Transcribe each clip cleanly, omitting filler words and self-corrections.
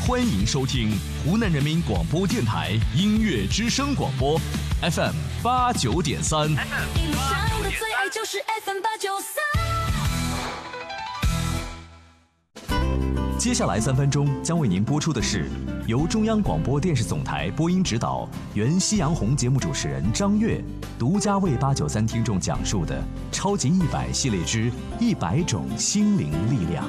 欢迎收听湖南人民广播电台音乐之声广播 FM 89.3。 你想的最爱就是 FM 893。 接下来3分钟将为您播出的是由中央广播电视总台播音指导、原夕阳红节目主持人张悦独家为893听众讲述的超级100系列之100种心灵力量。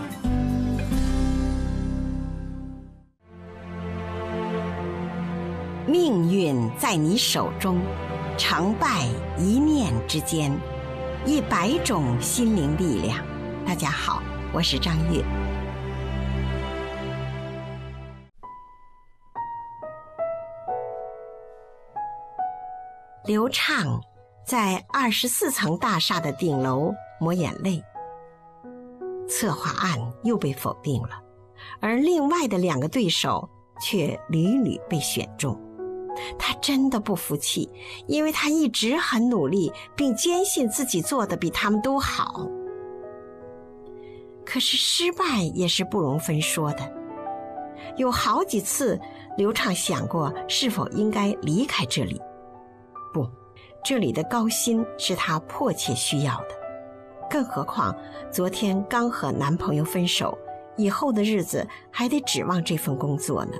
命运在你手中，成败一念之间，100种心灵力量。大家好，我是张悦。刘畅在24层大厦的顶楼抹眼泪，策划案又被否定了，而另外的2个对手却屡屡被选中。他真的不服气，因为他一直很努力，并坚信自己做的比他们都好。可是失败也是不容分说的，有好几次刘畅想过是否应该离开这里。不，这里的高薪是他迫切需要的，更何况昨天刚和男朋友分手，以后的日子还得指望这份工作呢。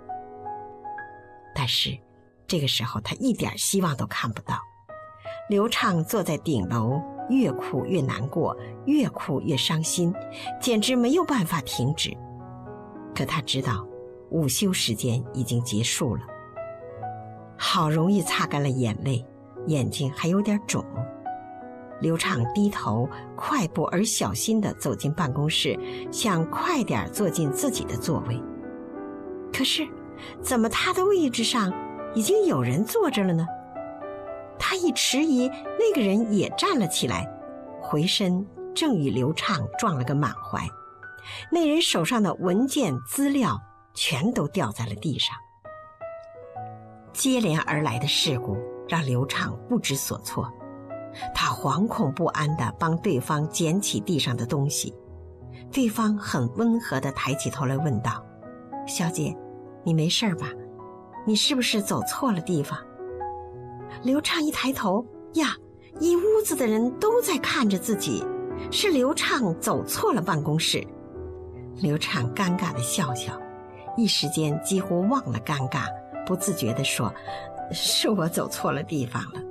但是这个时候他一点希望都看不到。刘畅坐在顶楼，越哭越难过，越哭越伤心，简直没有办法停止。可他知道午休时间已经结束了，好容易擦干了眼泪，眼睛还有点肿。刘畅低头，快步而小心地走进办公室，想快点坐进自己的座位。可是怎么他的位置上已经有人坐着了呢？他一迟疑，那个人也站了起来，回身正与刘畅撞了个满怀。那人手上的文件资料全都掉在了地上。接连而来的事故让刘畅不知所措，他惶恐不安地帮对方捡起地上的东西。对方很温和地抬起头来问道：小姐，你没事吧？你是不是走错了地方？刘畅一抬头，呀，一屋子的人都在看着自己，是刘畅走错了办公室。刘畅尴尬地笑笑，一时间几乎忘了尴尬，不自觉地说：是我走错了地方了。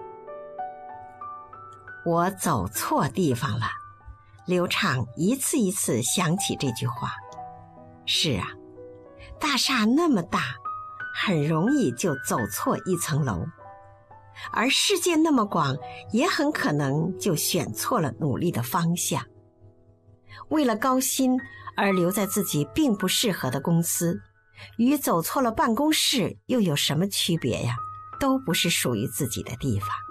我走错地方了。刘畅一次一次想起这句话。是啊，大厦那么大，很容易就走错一层楼，而世界那么广，也很可能就选错了努力的方向。为了高薪而留在自己并不适合的公司，与走错了办公室又有什么区别呀？都不是属于自己的地方。